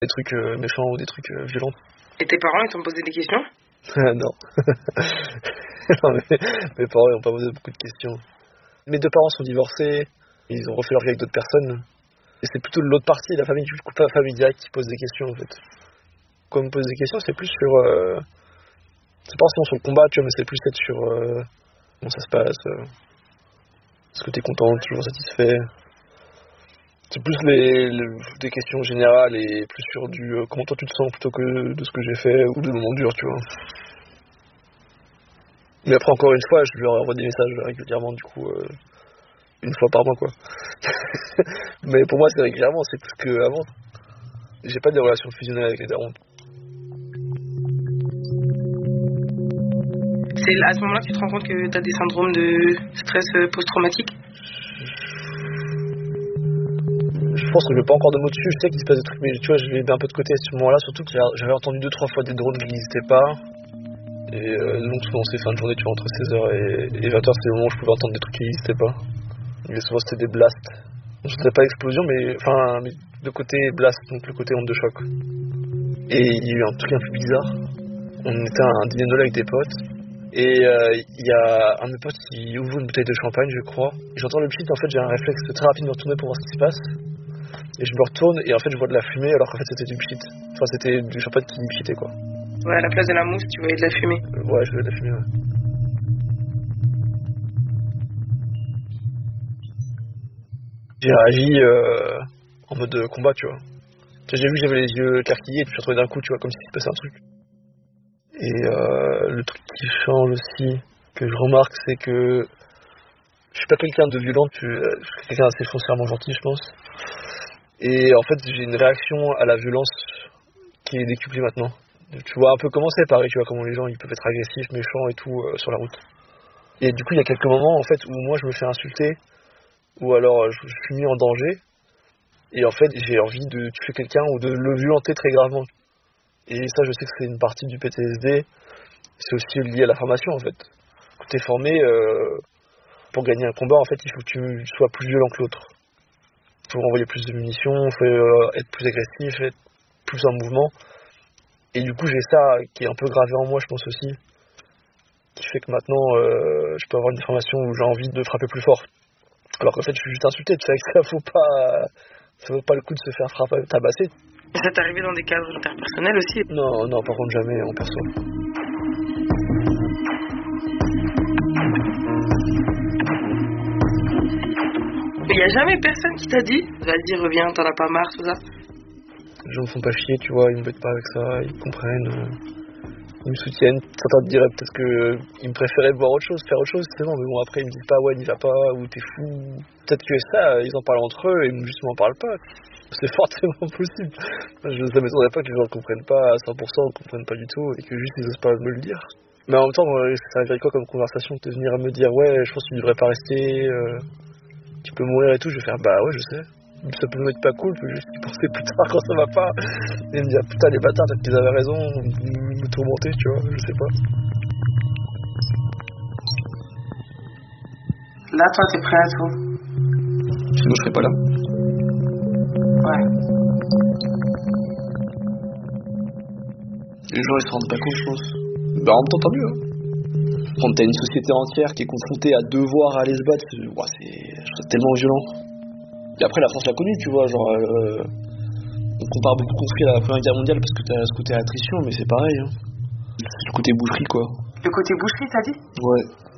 des trucs méchants ou des trucs violents. Et tes parents, ils t'ont posé des questions? Non. Non, mais mes parents ils n'ont pas posé beaucoup de questions. Mes deux parents sont divorcés, ils ont refait leur vie avec d'autres personnes. Et c'est plutôt de l'autre partie, la famille, pas la famille directe, qui pose des questions en fait. Quand on me pose des questions, c'est plus sur... c'est pas forcément sur le combat, tu vois, mais c'est plus être sur comment ça se passe, est-ce que t'es content, toujours satisfait. C'est plus des questions générales et plus sur du comment toi tu te sens plutôt que de ce que j'ai fait ou des moments durs, tu vois. Mais après, encore une fois, je leur envoie des messages régulièrement, du coup, une fois par mois, quoi. Mais pour moi, c'est régulièrement, c'est plus qu'avant. J'ai pas des relations fusionnelles avec les darons. C'est à ce moment-là que tu te rends compte que t'as des syndromes de stress post-traumatique? Je pense que je n'ai pas encore de mots dessus, je sais qu'il se passe des trucs, mais tu vois, je l'ai mis un peu de côté à ce moment-là, surtout que j'avais entendu 2-3 fois des drones qui n'existaient pas. Et donc souvent c'est fin de journée, tu vois, entre 16h et 20h, c'est le moment où je pouvais entendre des trucs qui n'existaient pas. Mais souvent c'était des blasts. Je ne sais pas explosion, mais le côté blast, donc le côté onde de choc. Et il y a eu un truc un peu bizarre. On était à un dîner de Noël avec des potes. Et il y a un de mes potes qui ouvre une bouteille de champagne, je crois. Et j'entends le pchit, en fait j'ai un réflexe très rapide de me retourner pour voir ce qui se passe. Et je me retourne et en fait je vois de la fumée alors qu'en fait c'était du pchit. Enfin c'était du champagne qui pchitait, quoi. Ouais, à la place de la mousse, tu voyais de la fumée. Ouais, je voyais de la fumée, ouais. J'ai réagi en mode combat, tu vois. J'ai vu que j'avais les yeux écarquillés et je me suis retrouvé d'un coup, tu vois, comme s'il se passait un truc. Et le truc qui change aussi, que je remarque, c'est que je suis pas quelqu'un de violent, je suis quelqu'un d'assez foncièrement gentil, je pense. Et en fait, j'ai une réaction à la violence qui est décuplée maintenant. Tu vois un peu comment c'est, pareil, tu vois, comment les gens ils peuvent être agressifs, méchants et tout sur la route. Et du coup, il y a quelques moments, en fait, où moi je me fais insulter, ou alors je suis mis en danger, et en fait, j'ai envie de tuer quelqu'un ou de le violenter très gravement. Et ça, je sais que c'est une partie du PTSD, c'est aussi lié à la formation, en fait. Quand t'es formé, pour gagner un combat, en fait, il faut que tu sois plus violent que l'autre. Il faut envoyer plus de munitions, il faut être plus agressif, être plus en mouvement. Et du coup, j'ai ça qui est un peu gravé en moi, je pense aussi, qui fait que maintenant, je peux avoir une formation où j'ai envie de frapper plus fort. Alors qu'en fait, je suis juste insulté, tu sais que ça vaut pas le coup de se faire frapper, tabasser. Ça t'est arrivé dans des cadres interpersonnels aussi? Non, par contre, jamais en perso. Il y a jamais personne qui t'a dit vas-y, reviens, t'en as pas marre, tout ça? Les gens me font pas chier, tu vois, ils m'embêtent pas avec ça, ils comprennent, ils me soutiennent. Certains te diraient peut-être qu'ils me préféraient voir autre chose, faire autre chose, c'est bon, mais bon, après ils me disent pas ouais, n'y va pas, ou t'es fou. Peut-être que ça, ils en parlent entre eux et juste m'en parlent pas. C'est fortement possible. Ça m'étonnerait pas que les gens ne comprennent pas à 100%, ne comprennent pas du tout, et que juste ils osent pas me le dire. Mais en même temps, ça veut dire quoi comme conversation de venir à me dire ouais, je pense que tu devrais pas rester, tu peux mourir et tout. Je vais faire bah ouais, je sais. Ça peut m'être pas cool, je peux juste y penser plus tard quand ça va pas. Et me dire putain les bâtards, peut-être qu'ils avaient raison, me tourmenter, tu vois, je sais pas. Là, toi, t'es prêt à tout. Sinon je serais pas là. Ouais. Les gens ils se rendent pas compte, je pense. Bah en même temps tant mieux, hein. Quand t'as une société entière qui est confrontée à devoir aller se battre, c'est tellement violent. Et après la France l'a connu, tu vois, genre on compare beaucoup le conflit à la Première Guerre mondiale parce que t'as ce côté attrition, mais c'est pareil, hein. C'est le côté boucherie, quoi. Le côté boucherie, t'as dit? Ouais.